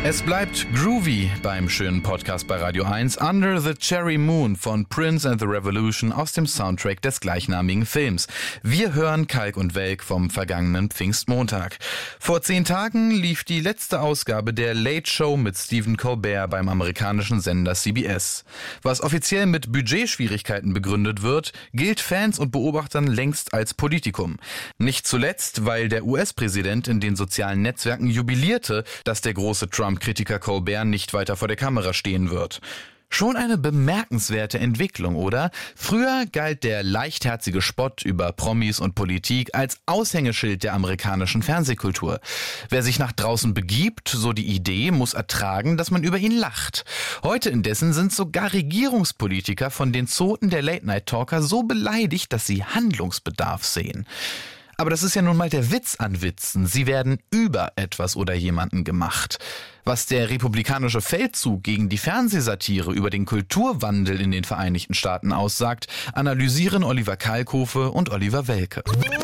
Es bleibt groovy beim schönen Podcast bei Radio 1 Under the Cherry Moon von Prince and the Revolution aus dem Soundtrack des gleichnamigen Films. Wir hören Kalk und Welk vom vergangenen Pfingstmontag. Vor 10 Tagen lief die letzte Ausgabe der Late Show mit Stephen Colbert beim amerikanischen Sender CBS. Was offiziell mit Budgetschwierigkeiten begründet wird, gilt Fans und Beobachtern längst als Politikum. Nicht zuletzt, weil der US-Präsident in den sozialen Netzwerken jubilierte, dass der große Trump-Kritiker Colbert nicht weiter vor der Kamera stehen wird. Schon eine bemerkenswerte Entwicklung, oder? Früher galt der leichtherzige Spott über Promis und Politik als Aushängeschild der amerikanischen Fernsehkultur. Wer sich nach draußen begibt, so die Idee, muss ertragen, dass man über ihn lacht. Heute indessen sind sogar Regierungspolitiker von den Zoten der Late-Night-Talker so beleidigt, dass sie Handlungsbedarf sehen. Aber das ist ja nun mal der Witz an Witzen. Sie werden über etwas oder jemanden gemacht. Was der republikanische Feldzug gegen die Fernsehsatire über den Kulturwandel in den Vereinigten Staaten aussagt, analysieren Oliver Kalkofe und Oliver Welke.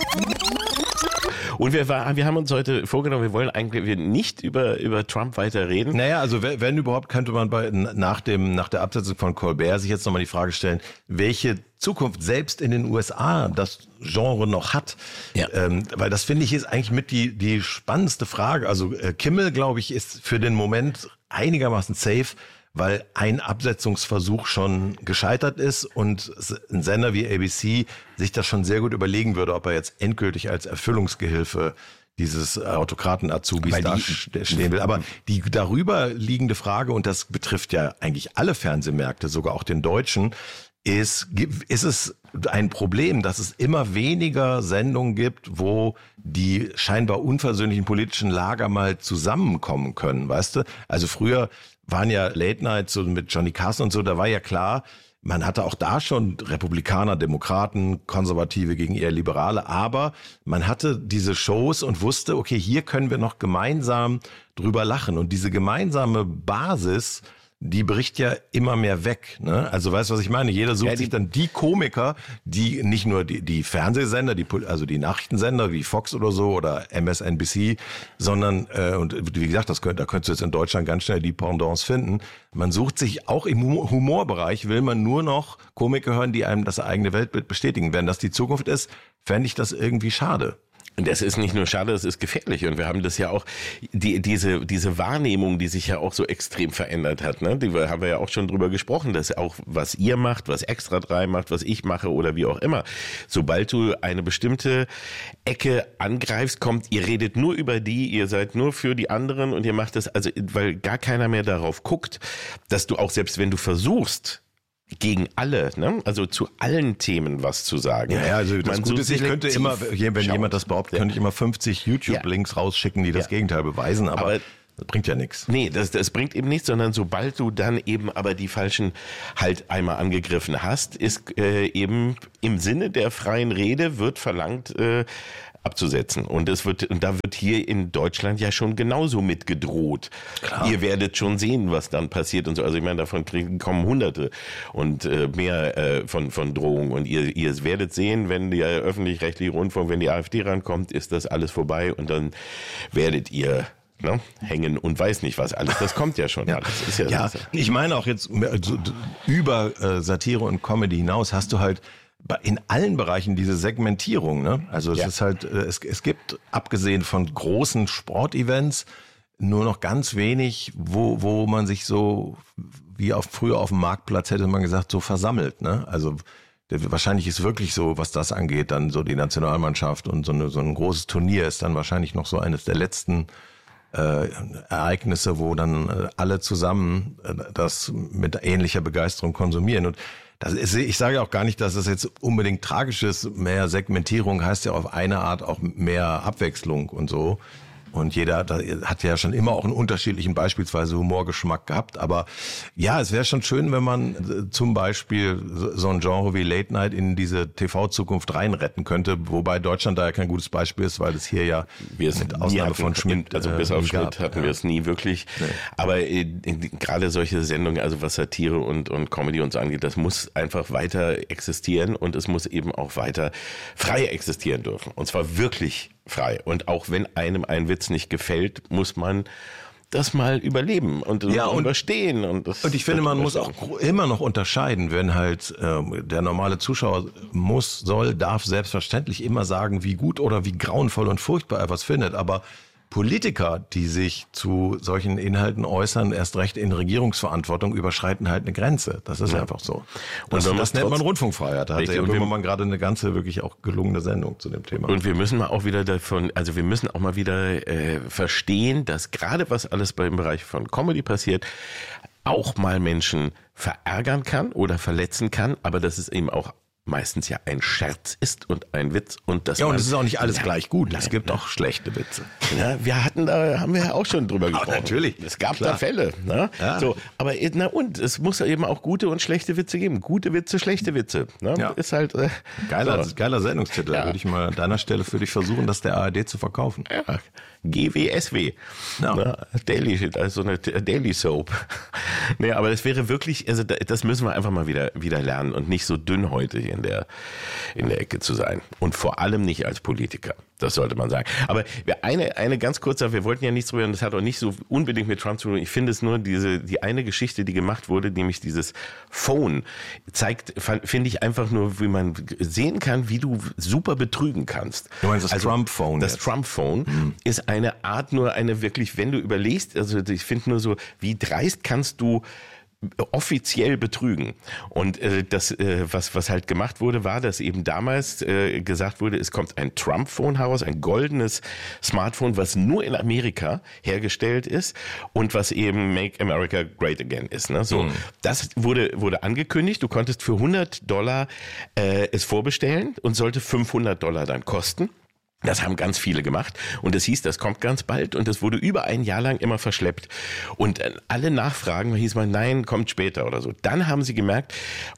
Und wir haben uns heute vorgenommen, wir wollen eigentlich nicht über Trump weiter reden. Naja, also wenn überhaupt, könnte man nach der Absetzung von Colbert sich jetzt nochmal die Frage stellen, welche Zukunft selbst in den USA das Genre noch hat. Ja. Weil das, finde ich, ist eigentlich mit die spannendste Frage. Also Kimmel, glaube ich, ist für den Moment einigermaßen safe, weil ein Absetzungsversuch schon gescheitert ist und ein Sender wie ABC sich das schon sehr gut überlegen würde, ob er jetzt endgültig als Erfüllungsgehilfe dieses Autokraten-Azubis dastehen will. Aber die darüber liegende Frage, und das betrifft ja eigentlich alle Fernsehmärkte, sogar auch den deutschen, ist es ein Problem, dass es immer weniger Sendungen gibt, wo die scheinbar unversöhnlichen politischen Lager mal zusammenkommen können, weißt du? Also früher waren ja Late Night so mit Johnny Carson und so, da war ja klar, man hatte auch da schon Republikaner, Demokraten, Konservative gegen eher Liberale, aber man hatte diese Shows und wusste, okay, hier können wir noch gemeinsam drüber lachen. Und diese gemeinsame Basis, die bricht ja immer mehr weg, ne? Also weißt du, was ich meine? Jeder sucht sich dann die Komiker, die nicht nur die Fernsehsender, also die Nachrichtensender wie Fox oder so oder MSNBC, sondern, und wie gesagt, da könntest du jetzt in Deutschland ganz schnell die Pendants finden. Man sucht sich auch im Humorbereich, will man nur noch Komiker hören, die einem das eigene Weltbild bestätigen. Wenn das die Zukunft ist, fände ich das irgendwie schade. Und das ist nicht nur schade, das ist gefährlich. Und wir haben das ja auch, diese Wahrnehmung, die sich ja auch so extrem verändert hat, ne? Die haben wir ja auch schon drüber gesprochen, dass auch was ihr macht, was Extra 3 macht, was ich mache oder wie auch immer. Sobald du eine bestimmte Ecke angreifst, ihr redet nur über die, ihr seid nur für die anderen und ihr macht das, also, weil gar keiner mehr darauf guckt, dass du auch, selbst wenn du versuchst, gegen alle, ne? Also zu allen Themen was zu sagen. Ja, also das Gute ist, ich könnte immer, wenn jemand das behauptet, könnte ich immer 50 YouTube-Links rausschicken, die das Gegenteil beweisen, aber das bringt ja nichts. Nee, das bringt eben nichts, sondern sobald du dann eben aber die Falschen halt einmal angegriffen hast, ist eben im Sinne der freien Rede wird verlangt, abzusetzen. Und da wird hier in Deutschland ja schon genauso mit gedroht. Klar. Ihr werdet schon sehen, was dann passiert und so. Also ich meine, davon kommen Hunderte und mehr von Drohungen. Und ihr werdet sehen, wenn der öffentlich-rechtliche Rundfunk, wenn die AfD rankommt, ist das alles vorbei und dann werdet ihr hängen und weiß nicht was alles. Das kommt ja schon alles. Ist ja, ich meine auch jetzt über Satire und Comedy hinaus hast du halt in allen Bereichen diese Segmentierung, ne? Also es ist halt, es gibt, abgesehen von großen Sportevents, nur noch ganz wenig, wo man sich so, wie früher auf dem Marktplatz hätte man gesagt, so versammelt, ne? Also wahrscheinlich ist wirklich so, was das angeht, dann so die Nationalmannschaft und so ein großes Turnier ist dann wahrscheinlich noch so eines der letzten Ereignisse, wo dann alle zusammen das mit ähnlicher Begeisterung konsumieren. Und ich sage auch gar nicht, dass es jetzt unbedingt tragisch ist. Mehr Segmentierung heißt ja auf eine Art auch mehr Abwechslung und so. Und jeder hat ja schon immer auch einen unterschiedlichen beispielsweise Humorgeschmack gehabt. Aber ja, es wäre schon schön, wenn man zum Beispiel so ein Genre wie Late Night in diese TV-Zukunft reinretten könnte. Wobei Deutschland da ja kein gutes Beispiel ist, weil es hier ja mit Ausnahme von Schmidt, also bis auf Schmidt hatten wir es nie wirklich. Nee. Aber gerade solche Sendungen, also was Satire und Comedy und so angeht, das muss einfach weiter existieren und es muss eben auch weiter frei existieren dürfen. Und zwar wirklich frei. Und auch wenn einem ein Witz nicht gefällt, muss man das mal überleben und überstehen. Und ich finde, man muss auch immer noch unterscheiden, wenn halt der normale Zuschauer darf selbstverständlich immer sagen, wie gut oder wie grauenvoll und furchtbar er was findet, aber Politiker, die sich zu solchen Inhalten äußern, erst recht in Regierungsverantwortung, überschreiten halt eine Grenze. Das ist einfach so. Und das nennt man Rundfunkfreiheit. Da hat der Böhmermann gerade eine ganze wirklich auch gelungene Sendung zu dem Thema. Und wir müssen mal auch wieder wir müssen auch mal wieder verstehen, dass gerade was alles im Bereich von Comedy passiert, auch mal Menschen verärgern kann oder verletzen kann, aber dass es eben auch meistens ja ein Scherz ist und ein Witz und das. Ja, und es ist auch nicht alles gleich gut. Es gibt auch schlechte Witze. Ja, haben wir ja auch schon drüber gesprochen. Natürlich. Es gab da Fälle. Ne? Ja. So, aber es muss eben auch gute und schlechte Witze geben. Gute Witze, schlechte Witze. Ne? Ja. Ist halt geiler Sendungstitel. Ja. Würde ich mal an deiner Stelle versuchen, das der ARD zu verkaufen. Ja. GWSW. Ja. Ne? Also eine Daily Soap. Nee, aber das wäre wirklich, also das müssen wir einfach mal wieder lernen und nicht so dünnhäutig in der Ecke zu sein. Und vor allem nicht als Politiker. Das sollte man sagen. Aber eine ganz kurze, wir wollten ja nichts drüber, und das hat auch nicht so unbedingt mit Trump zu tun. Ich finde es nur, die eine Geschichte, die gemacht wurde, nämlich dieses Phone, zeigt, finde ich einfach nur, wie man sehen kann, wie du super betrügen kannst. Du meinst das Trump-Phone? Das Trump-Phone ist eine Art, nur eine wirklich, wenn du überlegst, also ich finde nur so, wie dreist kannst du offiziell betrügen. Und was halt gemacht wurde, war, dass eben damals gesagt wurde, es kommt ein Trump-Phone heraus, ein goldenes Smartphone, was nur in Amerika hergestellt ist und was eben Make America Great Again ist. Ne? So, das wurde angekündigt. Du konntest für $100 es vorbestellen und sollte $500 dann kosten. Das haben ganz viele gemacht und es hieß, das kommt ganz bald und das wurde über ein Jahr lang immer verschleppt. Und alle Nachfragen hieß man, nein, kommt später oder so. Dann haben sie gemerkt,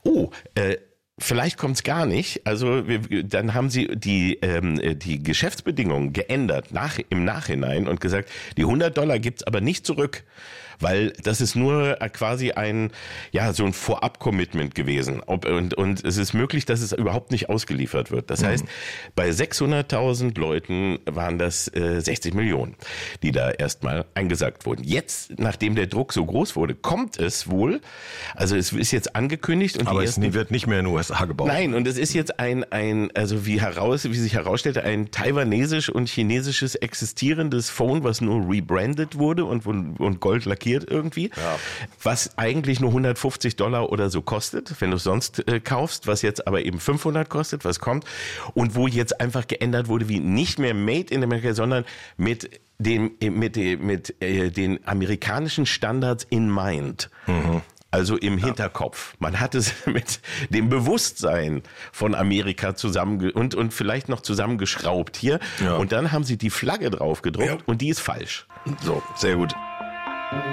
vielleicht kommt's gar nicht. Also dann haben sie die Geschäftsbedingungen geändert im Nachhinein und gesagt, die $100 gibt's aber nicht zurück. Weil das ist nur quasi so ein Vorab-Commitment gewesen. Und es ist möglich, dass es überhaupt nicht ausgeliefert wird. Das heißt, bei 600.000 Leuten waren das 60 Millionen, die da erstmal eingesagt wurden. Jetzt, nachdem der Druck so groß wurde, kommt es wohl, also es ist jetzt angekündigt. Und aber es wird nicht mehr in den USA gebaut. Nein, und es ist jetzt wie sich herausstellte, ein taiwanesisch und chinesisches existierendes Phone, was nur rebrandet wurde und Gold lackiert irgendwie, was eigentlich nur $150 oder so kostet, wenn du es sonst kaufst, was jetzt aber eben 500 kostet, was kommt und wo jetzt einfach geändert wurde, wie nicht mehr Made in America, sondern mit den amerikanischen Standards in mind. Also im Hinterkopf. Man hat es mit dem Bewusstsein von Amerika und vielleicht noch zusammengeschraubt hier. Ja. Und dann haben sie die Flagge drauf gedruckt und die ist falsch. So, sehr gut.